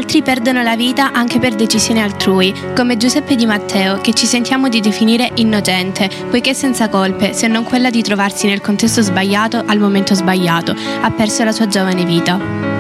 altri perdono la vita anche per decisioni altrui, come Giuseppe Di Matteo, che ci sentiamo di definire innocente, poiché senza colpe, se non quella di trovarsi nel contesto sbagliato al momento sbagliato, ha perso la sua giovane vita.